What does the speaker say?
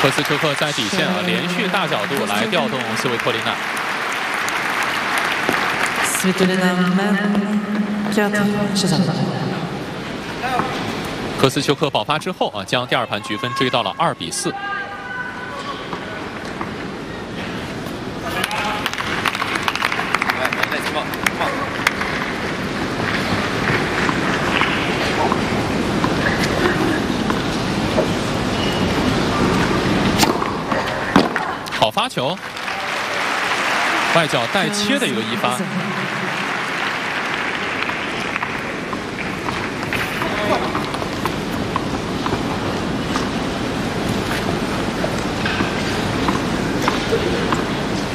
科斯丘克在底线连续大角度来调动斯维托利娜。科斯丘克爆发之后将第二盘局分追到了2比4。好发球，外角带切的一个一发。